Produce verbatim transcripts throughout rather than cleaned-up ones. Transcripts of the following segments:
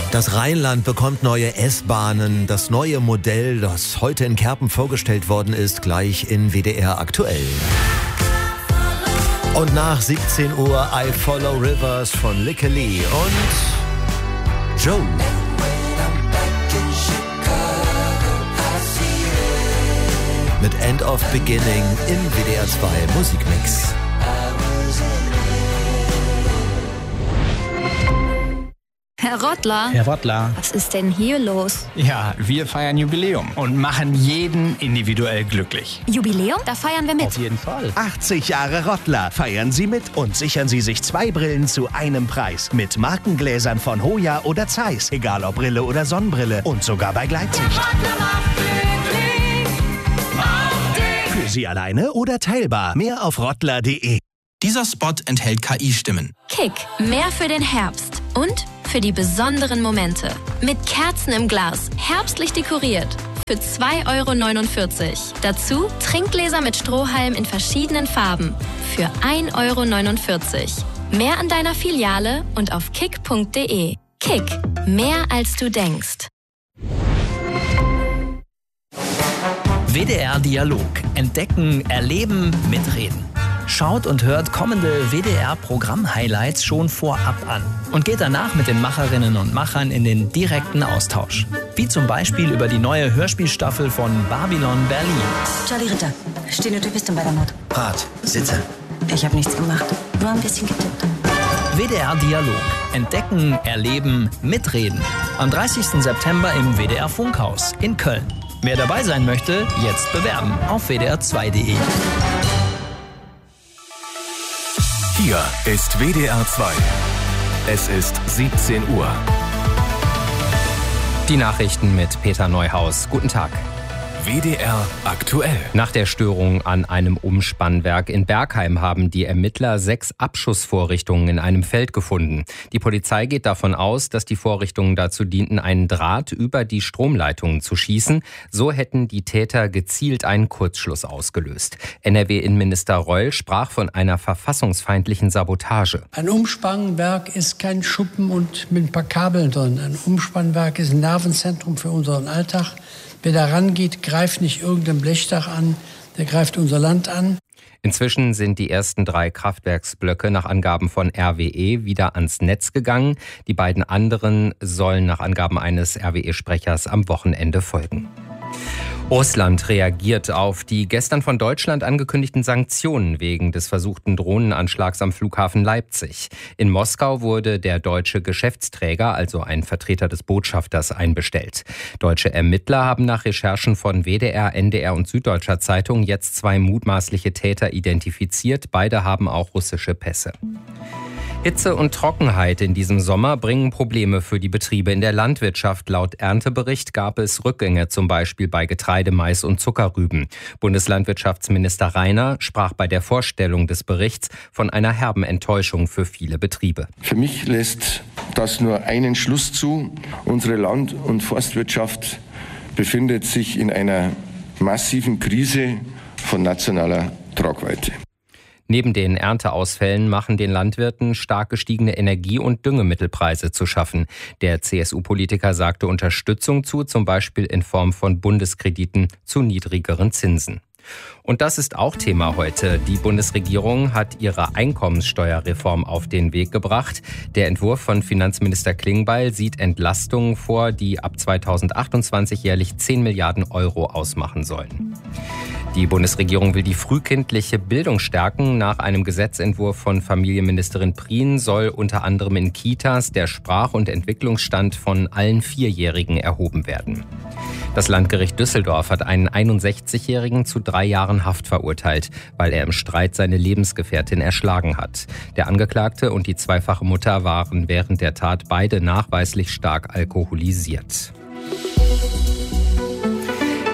Das Rheinland bekommt neue S-Bahnen. Das neue Modell, das heute in Kerpen vorgestellt worden ist, gleich in W D R aktuell. Und nach siebzehn Uhr I Follow Rivers von Lykke Li und Joe. Mit End of Beginning im W D R zwei Musikmix. Herr Rottler. Herr Rottler. Was ist denn hier los? Ja, wir feiern Jubiläum und machen jeden individuell glücklich. Jubiläum? Da feiern wir mit. Auf jeden Fall. achtzig Jahre Rottler. Feiern Sie mit und sichern Sie sich zwei Brillen zu einem Preis. Mit Markengläsern von Hoya oder Zeiss. Egal ob Brille oder Sonnenbrille. Und sogar bei Gleitsicht. Für Sie alleine oder teilbar. Mehr auf rottler punkt de. Dieser Spot enthält K I-Stimmen. Kick. Mehr für den Herbst. Und für die besonderen Momente. Mit Kerzen im Glas. Herbstlich dekoriert. Für zwei Euro neunundvierzig. Dazu Trinkgläser mit Strohhalm in verschiedenen Farben. Für ein Euro neunundvierzig. Mehr an deiner Filiale und auf kick punkt de. Kick. Mehr als du denkst. W D R Dialog. Entdecken, erleben, mitreden. Schaut und hört kommende W D R-Programm-Highlights schon vorab an und geht danach mit den Macherinnen und Machern in den direkten Austausch. Wie zum Beispiel über die neue Hörspielstaffel von Babylon Berlin. Charlie Ritter, stehende Typistin bei der Mord. Rat, sitze. Ich habe nichts gemacht, nur ein bisschen getippt. W D R Dialog. Entdecken, erleben, mitreden. Am dreißigsten September im W D R Funkhaus in Köln. Wer dabei sein möchte, jetzt bewerben auf w d r zwei punkt de. Hier ist W D R zwei. Es ist siebzehn Uhr. Die Nachrichten mit Peter Neuhaus. Guten Tag. W D R aktuell. Nach der Störung an einem Umspannwerk in Bergheim haben die Ermittler sechs Abschussvorrichtungen in einem Feld gefunden. Die Polizei geht davon aus, dass die Vorrichtungen dazu dienten, einen Draht über die Stromleitungen zu schießen. So hätten die Täter gezielt einen Kurzschluss ausgelöst. N R W-Innenminister Reul sprach von einer verfassungsfeindlichen Sabotage. Ein Umspannwerk ist kein Schuppen und mit ein paar Kabeln drin. Ein Umspannwerk ist ein Nervenzentrum für unseren Alltag. Wer da rangeht, greift nicht irgendein Blechdach an, der greift unser Land an. Inzwischen sind die ersten drei Kraftwerksblöcke nach Angaben von R W E wieder ans Netz gegangen. Die beiden anderen sollen nach Angaben eines R W E-Sprechers am Wochenende folgen. Russland reagiert auf die gestern von Deutschland angekündigten Sanktionen wegen des versuchten Drohnenanschlags am Flughafen Leipzig. In Moskau wurde der deutsche Geschäftsträger, also ein Vertreter des Botschafters, einbestellt. Deutsche Ermittler haben nach Recherchen von W D R, N D R und Süddeutscher Zeitung jetzt zwei mutmaßliche Täter identifiziert. Beide haben auch russische Pässe. Hitze und Trockenheit in diesem Sommer bringen Probleme für die Betriebe in der Landwirtschaft. Laut Erntebericht gab es Rückgänge, zum Beispiel bei Getreide, Mais und Zuckerrüben. Bundeslandwirtschaftsminister Rainer sprach bei der Vorstellung des Berichts von einer herben Enttäuschung für viele Betriebe. Für mich lässt das nur einen Schluss zu. Unsere Land- und Forstwirtschaft befindet sich in einer massiven Krise von nationaler Tragweite. Neben den Ernteausfällen machen den Landwirten stark gestiegene Energie- und Düngemittelpreise zu schaffen. Der C S U-Politiker sagte Unterstützung zu, zum Beispiel in Form von Bundeskrediten zu niedrigeren Zinsen. Und das ist auch Thema heute. Die Bundesregierung hat ihre Einkommenssteuerreform auf den Weg gebracht. Der Entwurf von Finanzminister Klingbeil sieht Entlastungen vor, die ab zweitausendachtundzwanzig jährlich zehn Milliarden Euro ausmachen sollen. Die Bundesregierung will die frühkindliche Bildung stärken. Nach einem Gesetzentwurf von Familienministerin Prien soll unter anderem in Kitas der Sprach- und Entwicklungsstand von allen Vierjährigen erhoben werden. Das Landgericht Düsseldorf hat einen einundsechzigjährigen zu drei Jahren Haft verurteilt, weil er im Streit seine Lebensgefährtin erschlagen hat. Der Angeklagte und die zweifache Mutter waren während der Tat beide nachweislich stark alkoholisiert.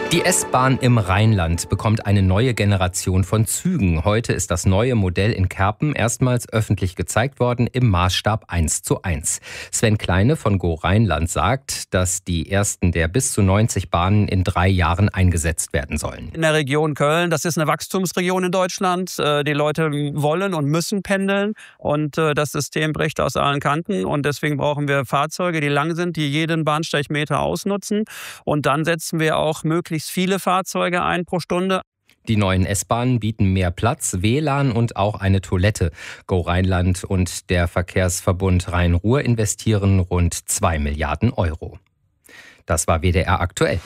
Die S-Bahn im Rheinland bekommt eine neue Generation von Zügen. Heute ist das neue Modell in Kerpen erstmals öffentlich gezeigt worden im Maßstab eins zu eins. Sven Kleine von Go Rheinland sagt, dass die ersten der bis zu neunzig Bahnen in drei Jahren eingesetzt werden sollen. In der Region Köln, das ist eine Wachstumsregion in Deutschland. Die Leute wollen und müssen pendeln und das System bricht aus allen Kanten und deswegen brauchen wir Fahrzeuge, die lang sind, die jeden Bahnsteigmeter ausnutzen und dann setzen wir auch möglichst viele Fahrzeuge ein pro Stunde. Die neuen S-Bahnen bieten mehr Platz, W L A N und auch eine Toilette. Go Rheinland und der Verkehrsverbund Rhein-Ruhr investieren rund zwei Milliarden Euro. Das war W D R aktuell.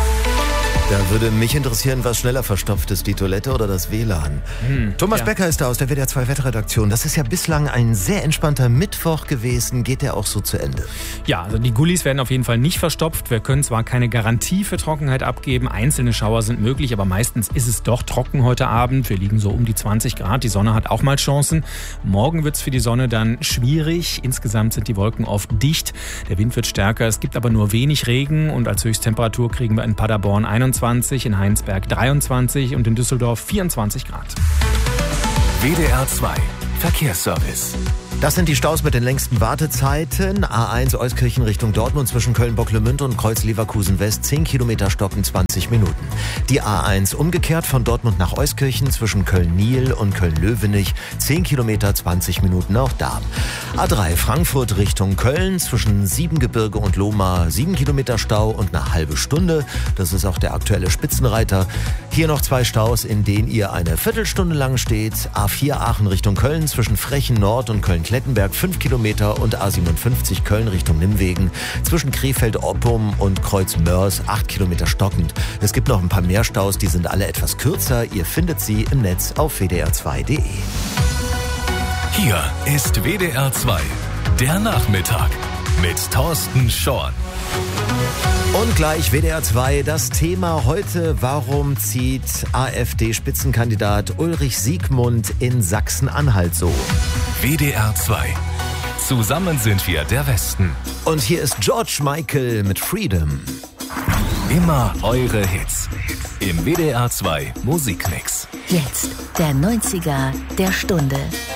Da würde mich interessieren, was schneller verstopft ist, die Toilette oder das W L A N. Hm, Thomas ja. Becker ist da aus der W D R zwei Wetterredaktion. Das ist ja bislang ein sehr entspannter Mittwoch gewesen. Geht der auch so zu Ende? Ja, also die Gullis werden auf jeden Fall nicht verstopft. Wir können zwar keine Garantie für Trockenheit abgeben. Einzelne Schauer sind möglich, aber meistens ist es doch trocken heute Abend. Wir liegen so um die zwanzig Grad. Die Sonne hat auch mal Chancen. Morgen wird es für die Sonne dann schwierig. Insgesamt sind die Wolken oft dicht. Der Wind wird stärker. Es gibt aber nur wenig Regen. Und als Höchsttemperatur kriegen wir in Paderborn einundzwanzig, in Heinsberg dreiundzwanzig und in Düsseldorf vierundzwanzig Grad. W D R zwei Verkehrsservice. Das sind die Staus mit den längsten Wartezeiten. A eins Euskirchen Richtung Dortmund zwischen Köln-Bocklemünd und Kreuz-Leverkusen West. zehn Kilometer stoppen, zwanzig Minuten. Die A eins umgekehrt von Dortmund nach Euskirchen zwischen Köln-Niel und Köln-Löwenich. zehn Kilometer, zwanzig Minuten auch da. A drei Frankfurt Richtung Köln zwischen Siebengebirge und Lohmar. sieben Kilometer Stau und eine halbe Stunde. Das ist auch der aktuelle Spitzenreiter. Hier noch zwei Staus, in denen ihr eine Viertelstunde lang steht. A vier Aachen Richtung Köln zwischen Frechen Nord und Köln Klettenberg fünf Kilometer und A siebenundfünfzig Köln Richtung Nimwegen zwischen Krefeld-Oppum und Kreuz-Mörs acht Kilometer stockend. Es gibt noch ein paar mehr Staus, die sind alle etwas kürzer. Ihr findet sie im Netz auf w d r zwei punkt d e. Hier ist W D R zwei, der Nachmittag mit Thorsten Schorn. Und gleich W D R zwei, das Thema heute: Warum zieht AfD-Spitzenkandidat Ulrich Siegmund in Sachsen-Anhalt so? W D R zwei. Zusammen sind wir der Westen. Und hier ist George Michael mit Freedom. Immer eure Hits im W D R zwei Musikmix. Jetzt der neunziger der Stunde.